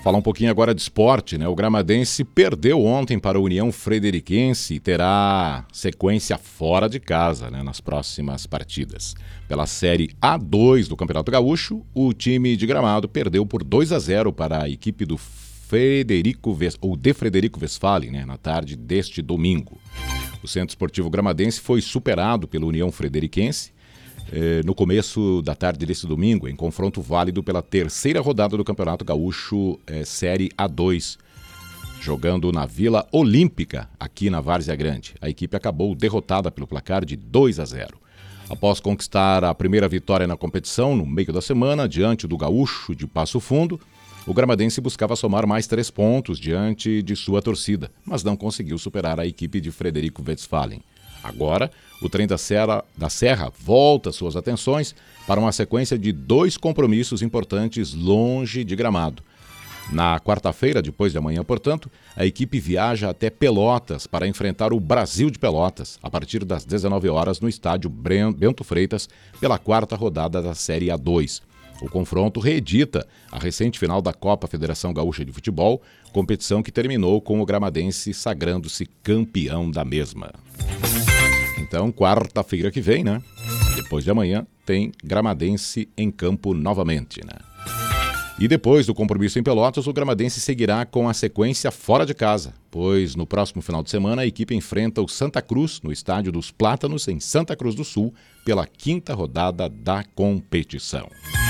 Falar um pouquinho agora de esporte, né? O Gramadense perdeu ontem para a União Frederiquense e terá sequência fora de casa, né, nas próximas partidas. Pela Série A2 do Campeonato Gaúcho, o time de Gramado perdeu por 2-0 para a equipe do Frederico Westphalen, né, na tarde deste domingo. O Centro Esportivo Gramadense foi superado pela União Frederiquense no começo da tarde desse domingo, em confronto válido pela terceira rodada do Campeonato Gaúcho Série A2, jogando na Vila Olímpica, aqui na Várzea Grande. A equipe acabou derrotada pelo placar de 2-0. Após conquistar a primeira vitória na competição, no meio da semana, diante do Gaúcho de Passo Fundo, o Gramadense buscava somar mais 3 pontos diante de sua torcida, mas não conseguiu superar a equipe de Frederico Westphalen. Agora, o Trem da Serra volta suas atenções para uma sequência de 2 compromissos importantes longe de Gramado. Na quarta-feira, depois de amanhã, portanto, a equipe viaja até Pelotas para enfrentar o Brasil de Pelotas, a partir das 19 horas no estádio Bento Freitas, pela 4ª rodada da Série A2. O confronto reedita a recente final da Copa Federação Gaúcha de Futebol, competição que terminou com o Gramadense sagrando-se campeão da mesma. Então, quarta-feira que vem, né? Depois de amanhã, tem Gramadense em campo novamente, né? E depois do compromisso em Pelotas, o Gramadense seguirá com a sequência fora de casa, pois no próximo final de semana a equipe enfrenta o Santa Cruz no Estádio dos Plátanos, em Santa Cruz do Sul, pela 5ª rodada da competição.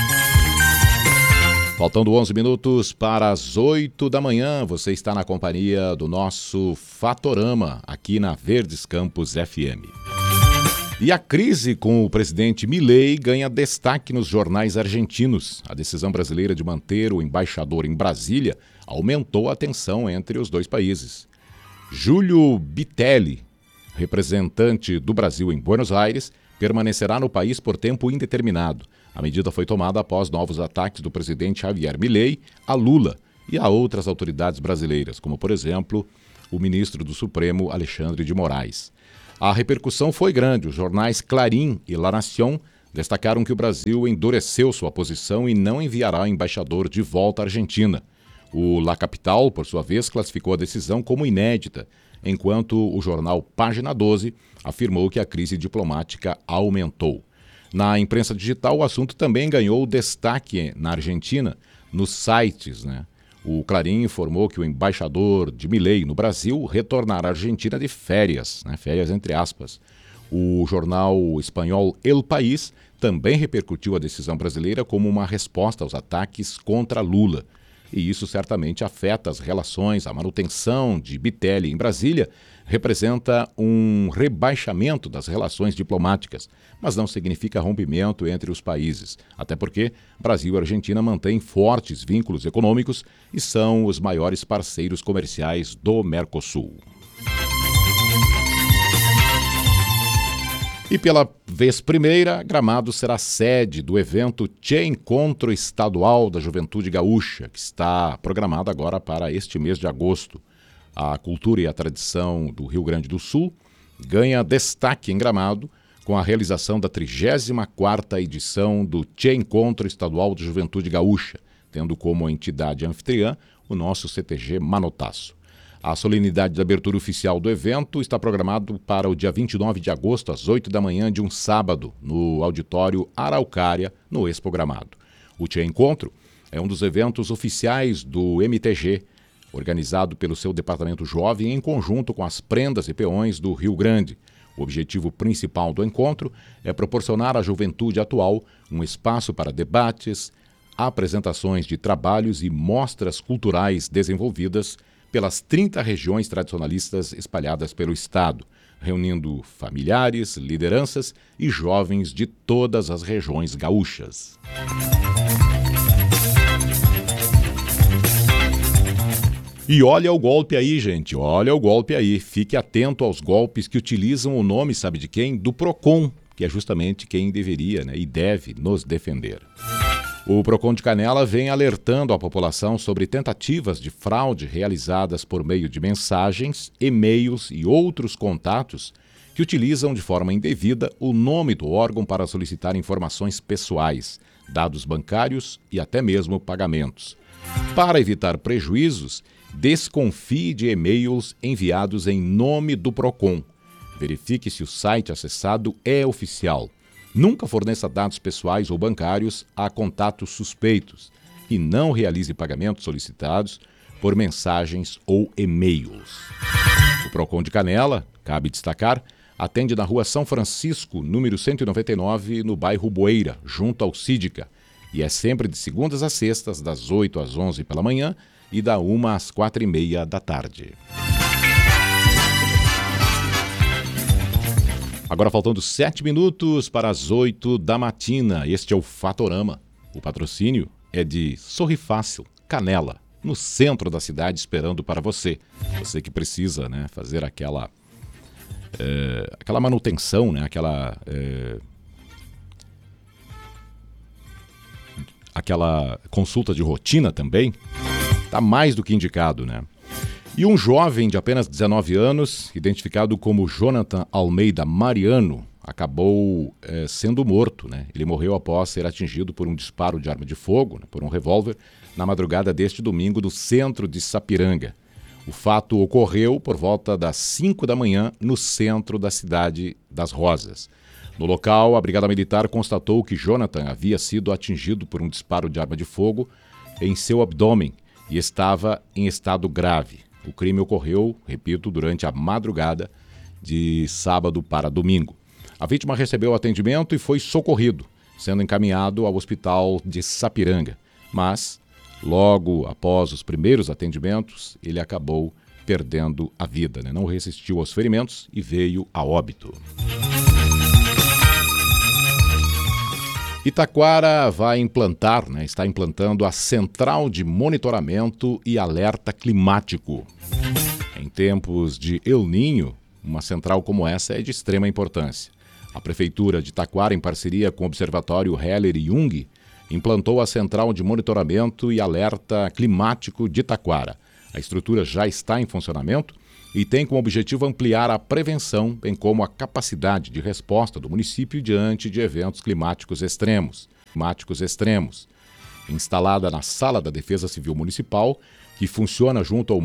Faltando 11 minutos para as 8 da manhã, você está na companhia do nosso Fatorama, aqui na Verdes Campos FM. E a crise com o presidente Milei ganha destaque nos jornais argentinos. A decisão brasileira de manter o embaixador em Brasília aumentou a tensão entre os dois países. Júlio Bitelli, representante do Brasil em Buenos Aires, permanecerá no país por tempo indeterminado. A medida foi tomada após novos ataques do presidente Javier Milei a Lula e a outras autoridades brasileiras, como, por exemplo, o ministro do Supremo, Alexandre de Moraes. A repercussão foi grande. Os jornais Clarín e La Nación destacaram que o Brasil endureceu sua posição e não enviará o embaixador de volta à Argentina. O La Capital, por sua vez, classificou a decisão como inédita, enquanto o jornal Página 12 afirmou que a crise diplomática aumentou. Na imprensa digital, o assunto também ganhou destaque na Argentina, nos sites, né? O Clarín informou que o embaixador de Milei no Brasil retornará à Argentina de férias, né? Férias entre aspas. O jornal espanhol El País também repercutiu a decisão brasileira como uma resposta aos ataques contra Lula. E isso certamente afeta as relações. A manutenção de Bitelli em Brasília representa um rebaixamento das relações diplomáticas, mas não significa rompimento entre os países, até porque Brasil e Argentina mantêm fortes vínculos econômicos e são os maiores parceiros comerciais do Mercosul. E pela vez primeira, Gramado será sede do evento Tchê Encontro Estadual da Juventude Gaúcha, que está programado agora para este mês de agosto. A cultura e a tradição do Rio Grande do Sul ganha destaque em Gramado com a realização da 34ª edição do Tchê Encontro Estadual da Juventude Gaúcha, tendo como entidade anfitriã o nosso CTG Manotaço. A solenidade de abertura oficial do evento está programado para o dia 29 de agosto, às 8 da manhã de um sábado, no auditório Araucária, no Expo Gramado. O Tchê Encontro é um dos eventos oficiais do MTG, organizado pelo seu departamento jovem em conjunto com as prendas e peões do Rio Grande. O objetivo principal do encontro é proporcionar à juventude atual um espaço para debates, apresentações de trabalhos e mostras culturais desenvolvidas pelas 30 regiões tradicionalistas espalhadas pelo estado, reunindo familiares, lideranças e jovens de todas as regiões gaúchas. E olha o golpe aí, gente, olha o golpe aí. Fique atento aos golpes que utilizam o nome, sabe de quem? Do PROCON, que é justamente quem deveria, e deve nos defender. O PROCON de Canela vem alertando a população sobre tentativas de fraude realizadas por meio de mensagens, e-mails e outros contatos que utilizam de forma indevida o nome do órgão para solicitar informações pessoais, dados bancários e até mesmo pagamentos. Para evitar prejuízos, desconfie de e-mails enviados em nome do PROCON. Verifique se o site acessado é oficial. Nunca forneça dados pessoais ou bancários a contatos suspeitos e não realize pagamentos solicitados por mensagens ou e-mails. O PROCON de Canela, cabe destacar, atende na Rua São Francisco, número 199, no bairro Boeira, junto ao Sídica, e é sempre de segundas a sextas, das 8 às 11 pela manhã e da 1 às 4h30 da tarde. Agora faltando 7 minutos para as 8 da matina, este é o Fatorama. O patrocínio é de Sorri Fácil, Canela, no centro da cidade, esperando para você. Você que precisa, né, fazer aquela manutenção, né, aquela consulta de rotina também, está mais do que indicado, né? E um jovem de apenas 19 anos, identificado como Jonathan Almeida Mariano, acabou sendo morto, né? Ele morreu após ser atingido por um disparo de arma de fogo, né, por um revólver, na madrugada deste domingo no centro de Sapiranga. O fato ocorreu por volta das 5 da manhã no centro da cidade das Rosas. No local, a Brigada Militar constatou que Jonathan havia sido atingido por um disparo de arma de fogo em seu abdômen e estava em estado grave. O crime ocorreu, repito, durante a madrugada de sábado para domingo. A vítima recebeu atendimento e foi socorrido, sendo encaminhado ao hospital de Sapiranga. Mas, logo após os primeiros atendimentos, ele acabou perdendo a vida, né? Não resistiu aos ferimentos e veio a óbito. Taquara vai implantar, né, está implantando a Central de Monitoramento e Alerta Climático. Em tempos de El Niño, uma central como essa é de extrema importância. A Prefeitura de Taquara, em parceria com o Observatório Heller e Jung, implantou a Central de Monitoramento e Alerta Climático de Taquara. A estrutura já está em funcionamento e tem como objetivo ampliar a prevenção, bem como a capacidade de resposta do município diante de eventos climáticos extremos. Instalada na Sala da Defesa Civil Municipal, que funciona junto ao